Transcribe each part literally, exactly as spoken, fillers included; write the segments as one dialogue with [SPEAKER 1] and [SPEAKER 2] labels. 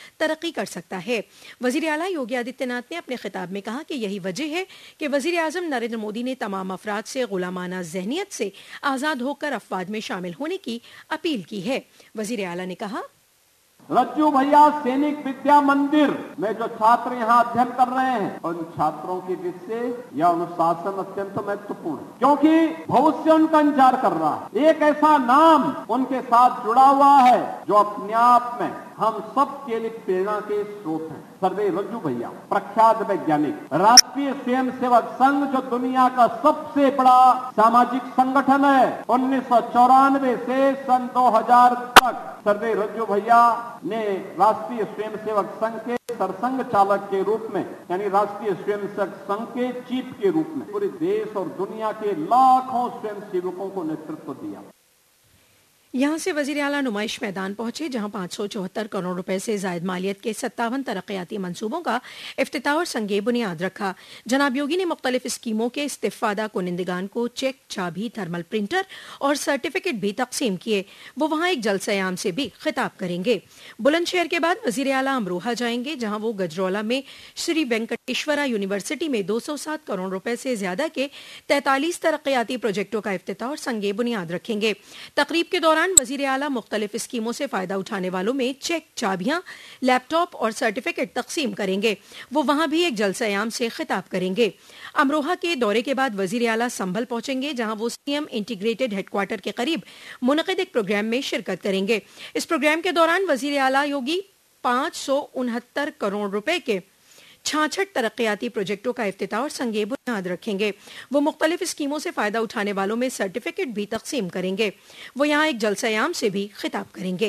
[SPEAKER 1] तरक्की कर सकता है। वजीर आला योगी आदित्यनाथ ने अपने खिताब में कहा कि यही वजह है कि वजीर आजम नरेंद्र मोदी ने तमाम अफराद से गुलामाना जहनियत से आजाद होकर अफवाज में शामिल होने की अपील की है। वजीर आला ने कहा,
[SPEAKER 2] रज्जू भैया सैनिक विद्या मंदिर में जो छात्र यहाँ अध्ययन कर रहे हैं, उन छात्रों की दृष्टि से यह अनुशासन अत्यंत महत्वपूर्ण है, क्योंकि भविष्य उनका इंतजार कर रहा है। एक ऐसा नाम उनके साथ जुड़ा हुआ है जो अपने आप में हम सब के लिए प्रेरणा के स्रोत हैं। सर्वे रज्जू भैया प्रख्यात वैज्ञानिक, राष्ट्रीय स्वयं सेवक संघ जो दुनिया का सबसे बड़ा सामाजिक संगठन है, उन्नीस सौ चौरानवे से सन दो हजार तक सर्वे रज्जू भैया ने राष्ट्रीय स्वयं सेवक संघ के सरसंघ चालक के रूप में, यानी राष्ट्रीय स्वयं सेवक संघ के चीफ के रूप में पूरे देश और दुनिया के लाखों स्वयं सेवकों को नेतृत्व दिया।
[SPEAKER 1] यहां से वजीर आला नुमाइश मैदान पहुंचे, जहां पाँच सौ चौहत्तर करोड़ रुपए से जायद मालियत के सत्तावन तरक्याती मंसूबों का इफ्तिताह और संगे बुनियाद रखा। जनाब योगी ने मुख्तलिफ स्कीमों के इस्तिफादा कुनिंदगान को चेक, चाबी, थर्मल प्रिंटर और सर्टिफिकेट भी तकसीम किए। वो वहां एक जलसयाम से भी खिताब करेंगे। बुलंदशहर के बाद वजीर आला अमरोहा जाएंगे, जहां वो गजरौला में श्री वेंकटेश्वरा यूनिवर्सिटी में दो सौ सात करोड़ रुपए से ज्यादा के तैंतालीस तरक्याती प्रोजेक्टों का इफ्तिताह और संगे बुनियाद रखेंगे। तकरीब के दौरान वजीर आला मुख्तलिफ स्कीमों से फायदा उठाने वालों में चेक, चाबियां, लैपटॉप और सर्टिफिकेट तकसीम करेंगे। वो वहां भी एक जलसयाम से खिताब करेंगे। अमरोहा के दौरे के बाद वजीर आला संभल पहुंचेंगे, जहां वो सीएम इंटीग्रेटेड हेडक्वार्टर के करीब मुनक़िद एक प्रोग्राम में शिरकत करेंगे। इस प्रोग्राम के दौरान वजीर आला योगी पांच सौ उनहत्तर करोड़ रुपए के छाछठ तरक्याती प्रोजेक्टों का इफ्तिताह और संगे बुनियाद रखेंगे। वो मुख्तलिफ स्कीमों से फायदा उठाने वालों में सर्टिफिकेट भी तकसीम करेंगे। वो यहाँ एक जलसयाम से भी खिताब करेंगे।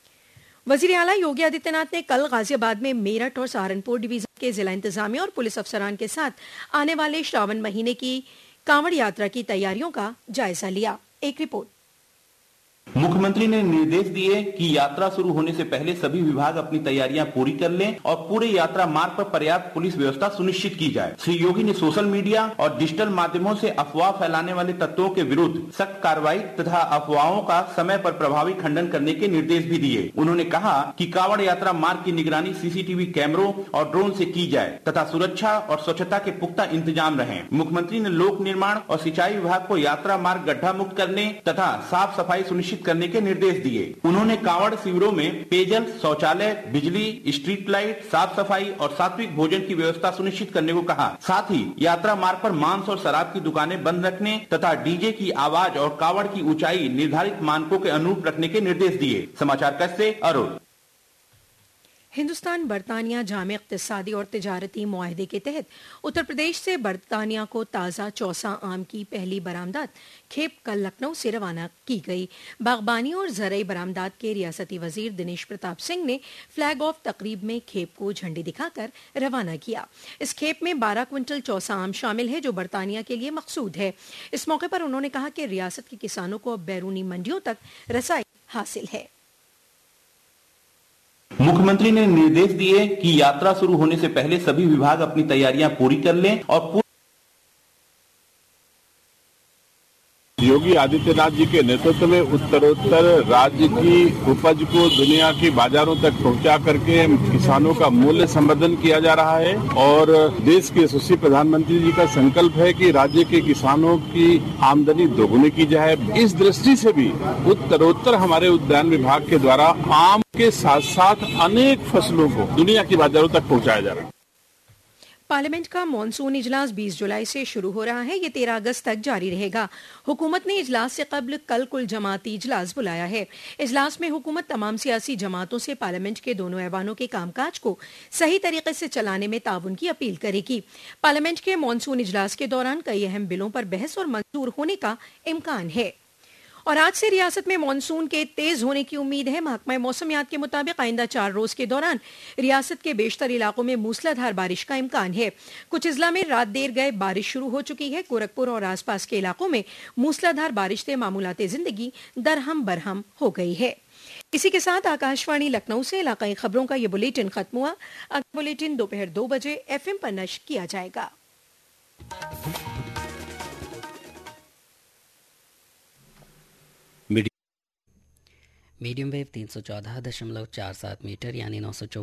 [SPEAKER 1] वजीर आला योगी आदित्यनाथ ने कल गाजियाबाद में मेरठ और सहारनपुर डिवीजन के जिला इंतजामिया और पुलिस अफसरान के साथ आने वाले श्रावण महीने की कांवड़ यात्रा की तैयारियों का जायजा लिया। एक रिपोर्ट।
[SPEAKER 3] मुख्यमंत्री ने निर्देश दिए कि यात्रा शुरू होने से पहले सभी विभाग अपनी तैयारियां पूरी कर लें और पूरे यात्रा मार्ग पर पर्याप्त पुलिस व्यवस्था सुनिश्चित की जाए। श्री योगी ने सोशल मीडिया और डिजिटल माध्यमों से अफवाह फैलाने वाले तत्वों के विरुद्ध सख्त कार्रवाई तथा अफवाहों का समय पर प्रभावी खंडन करने के निर्देश भी दिए। उन्होंने कहा कि कांवड़ यात्रा मार्ग की निगरानी सीसीटीवी कैमरों और ड्रोन से की जाए तथा सुरक्षा और स्वच्छता के पुख्ता इंतजाम रहे। मुख्यमंत्री ने लोक निर्माण और सिंचाई विभाग को यात्रा मार्ग गड्ढा मुक्त करने तथा साफ सफाई सुनिश्चित करने के निर्देश दिए। उन्होंने कांवड़ शिविरों में पेयजल, शौचालय, बिजली, स्ट्रीट लाइट, साफ सफाई और सात्विक भोजन की व्यवस्था सुनिश्चित करने को कहा। साथ ही यात्रा मार्ग पर मांस और शराब की दुकानें बंद रखने तथा डीजे की आवाज और कांवड़ की ऊंचाई निर्धारित मानकों के अनुरूप रखने के निर्देश दिए। समाचार कक्ष से अरुण।
[SPEAKER 1] हिंदुस्तान बरतानिया जामे इक़्तिसादी और तिजारती मुआहदे के तहत उत्तर प्रदेश से बरतानिया को ताज़ा चौसा आम की पहली बरामदात खेप कल लखनऊ से रवाना की गई। बागबानी और ज़रई बरामदात के रियासती वजीर दिनेश प्रताप सिंह ने फ्लैग ऑफ तकरीब में खेप को झंडी दिखाकर रवाना किया। इस खेप में बारह क्विंटल चौसा आम शामिल है, जो बरतानिया के लिए मकसूद है। इस मौके पर उन्होंने कहा कि रियासत के किसानों को अब बैरूनी मंडियों तक रसाई हासिल है।
[SPEAKER 3] मुख्यमंत्री ने निर्देश दिए कि यात्रा शुरू होने से पहले सभी विभाग अपनी तैयारियां पूरी कर लें और
[SPEAKER 4] योगी आदित्यनाथ जी के नेतृत्व में उत्तरोत्तर राज्य की उपज को दुनिया की बाजारों तक पहुंचा करके किसानों का मूल्य संवर्धन किया जा रहा है और देश के यशस्वी प्रधानमंत्री जी का संकल्प है कि राज्य के किसानों की आमदनी दोगुनी की जाए। इस दृष्टि से भी उत्तरोत्तर हमारे उद्यान विभाग के द्वारा आम के साथ साथ अनेक फसलों को दुनिया की बाजारों तक पहुंचाया जा रहा है।
[SPEAKER 1] पार्लियामेंट का मॉनसून इजलास बीस जुलाई से शुरू हो रहा है। ये तेरह अगस्त तक जारी रहेगा। हुकूमत ने इजलास से कबल कल कुल जमाती इजलास बुलाया है। इजलास में हुकूमत तमाम सियासी जमातों से पार्लियामेंट के दोनों ऐवानों के कामकाज को सही तरीके से चलाने में ताउन की अपील करेगी। पार्लियामेंट के मॉनसून इजलास के दौरान कई अहम बिलों पर बहस और मंजूर होने का इम्कान है। और आज से रियासत में मानसून के तेज होने की उम्मीद है। महकमा मौसमियात के मुताबिक आइंदा चार रोज के दौरान रियासत के बेशतर इलाकों में मूसलाधार बारिश का इम्कान है। कुछ अजला में रात देर गए बारिश शुरू हो चुकी है। गोरखपुर और आसपास के इलाकों में मूसलाधार बारिश से मामूलाते जिंदगी दरहम बरहम हो गई है। इसी के साथ आकाशवाणी लखनऊ से इलाकाई खबरों का ये बुलेटिन खत्म हुआ। अगला बुलेटिन दोपहर दो बजे एफएम पर नश्र किया जाएगा।
[SPEAKER 5] मीडियम वेव तीन सौ चौदह दशमलव चार सात मीटर यानी नौ सौ